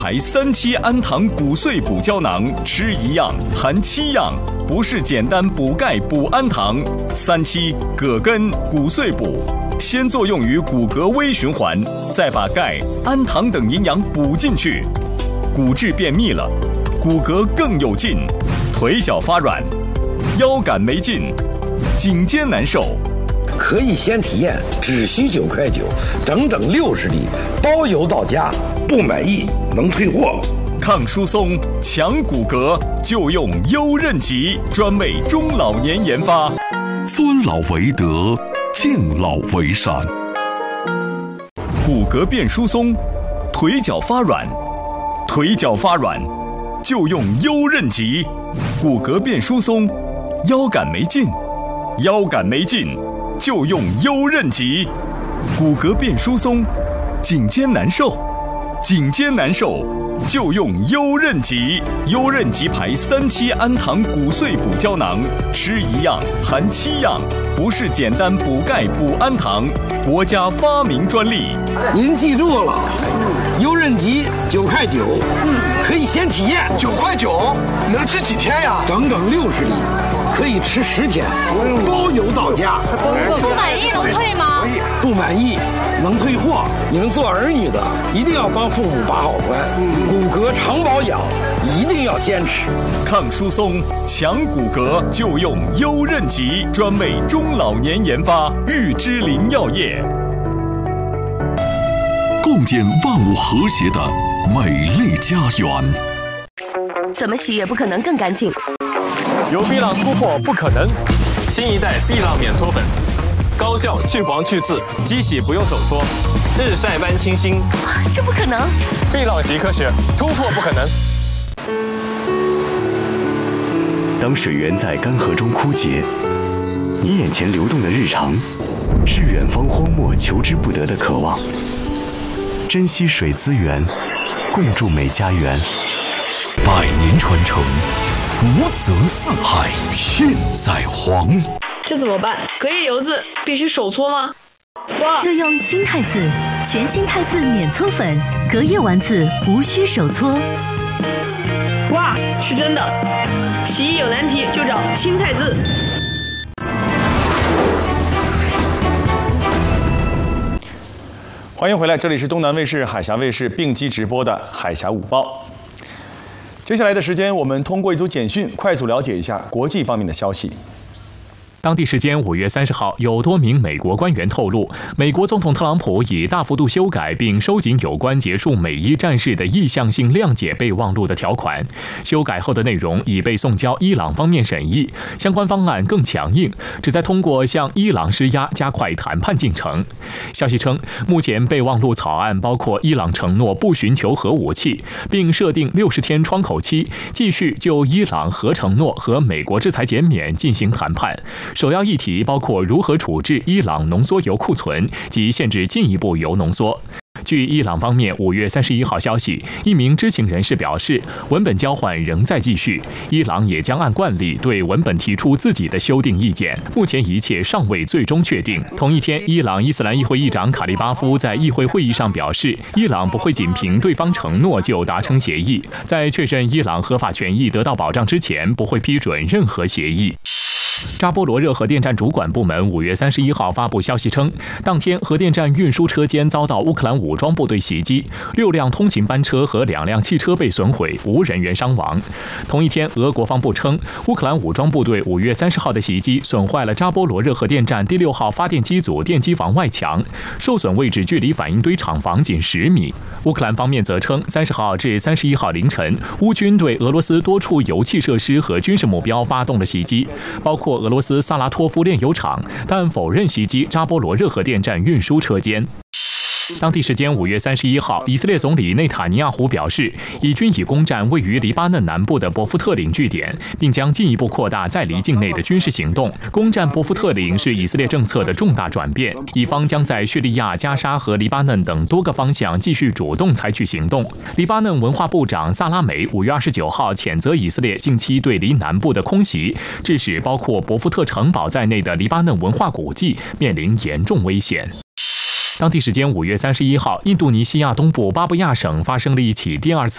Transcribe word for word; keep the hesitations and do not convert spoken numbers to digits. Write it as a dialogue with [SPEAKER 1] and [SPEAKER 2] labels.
[SPEAKER 1] 牌三七氨糖骨碎补胶囊，吃一样含七样，不是简单补钙补氨糖。三七葛根骨碎补，先作用于骨骼微循环，再把钙、氨糖等营养补进去，骨质变密了，骨骼更有劲，腿脚发软，腰杆没劲，颈肩难受。
[SPEAKER 2] 可以先体验，只需九块九，整整六十粒，包邮到家。不满意能退货。
[SPEAKER 1] 抗疏松、强骨骼，就用优韧极，专为中老年研发。
[SPEAKER 3] 尊老为德，敬老为善。
[SPEAKER 1] 骨骼变疏松，腿脚发软，腿脚发软，就用优韧极。骨骼变疏松，腰杆没劲，腰杆没劲，就用优韧极。骨骼变疏松，颈肩难受，颈肩难受，就用优韧极。优韧极牌三七氨糖骨碎补胶囊，吃一样含七样，不是简单补钙补氨糖，国家发明专利。
[SPEAKER 2] 您记住了，优韧极九块九，可以先体验。
[SPEAKER 4] 九块九能吃几天呀？
[SPEAKER 2] 整整六十粒，可以吃十天，包邮到家。
[SPEAKER 5] 不满意能退吗？
[SPEAKER 2] 不满意能退货。你们做儿女的一定要帮父母把好关，骨骼常保养一定要坚持。
[SPEAKER 1] 抗疏松、强骨骼，就用优韧极，专为中老年研发。玉芝林药业，
[SPEAKER 3] 共建万物和谐的美丽家园。
[SPEAKER 5] 怎么洗也不可能更干净。
[SPEAKER 6] 由碧朗突破不可能，新一代碧朗免搓粉，高效去黄去渍，机洗不用手搓，日晒般清新。
[SPEAKER 5] 这不可能！
[SPEAKER 6] 碧朗习科学，突破不可能。
[SPEAKER 7] 当水源在干涸中枯竭，你眼前流动的日常，是远方荒漠求之不得的渴望。珍惜水资源，共筑美家园。
[SPEAKER 3] 百年传承，福泽四海，现在黄。
[SPEAKER 8] 这怎么办？隔夜油渍必须手搓吗？哇！
[SPEAKER 9] 就用新汰渍，全新汰渍免搓粉，隔夜丸子无需手搓。
[SPEAKER 8] 哇，是真的！洗衣有难题就找新汰渍。
[SPEAKER 10] 欢迎回来，这里是东南卫视、海峡卫视并机直播的《海峡午报》。接下来的时间，我们通过一组简讯，快速了解一下国际方面的消息。
[SPEAKER 11] 当地时间五月三十号，有多名美国官员透露，美国总统特朗普已大幅度修改并收紧有关结束美伊战事的意向性谅解备忘录的条款。修改后的内容已被送交伊朗方面审议，相关方案更强硬，旨在通过向伊朗施压，加快谈判进程。消息称，目前备忘录草案包括伊朗承诺不寻求核武器，并设定六十天窗口期，继续就伊朗核承诺和美国制裁减免进行谈判。首要议题包括如何处置伊朗浓缩铀库存及限制进一步铀浓缩。据伊朗方面五月三十一号消息，一名知情人士表示，文本交换仍在继续，伊朗也将按惯例对文本提出自己的修订意见。目前一切尚未最终确定。同一天，伊朗伊斯兰议会议长卡利巴夫在议会会议上表示，伊朗不会仅凭对方承诺就达成协议，在确认伊朗合法权益得到保障之前，不会批准任何协议。扎波罗热核电站主管部门五月三十一号发布消息称，当天核电站运输车间遭到乌克兰武装部队袭击，六辆通勤班车和两辆汽车被损毁，无人员伤亡。同一天，俄国防部称，乌克兰武装部队五月三十号的袭击损坏了扎波罗热核电站第六号发电机组电机房外墙，受损位置距离反应堆厂房仅十米。乌克兰方面则称，三十号至三十一号凌晨，乌军对俄罗斯多处油气设施和军事目标发动了袭击，包括俄罗斯萨拉托夫炼油厂，但否认袭击扎波罗热核电站运输车间。当地时间五月三十一号，以色列总理内塔尼亚胡表示，以军已攻占位于黎巴嫩南部的伯夫特岭据点，并将进一步扩大在黎境内的军事行动。攻占伯夫特岭是以色列政策的重大转变，以方将在叙利亚、加沙和黎巴嫩等多个方向继续主动采取行动。黎巴嫩文化部长萨拉梅五月二十九号谴责以色列近期对黎南部的空袭，致使包括伯夫特城堡在内的黎巴嫩文化古迹面临严重危险。当地时间五月三十一号，印度尼西亚东部巴布亚省发生了一起第二次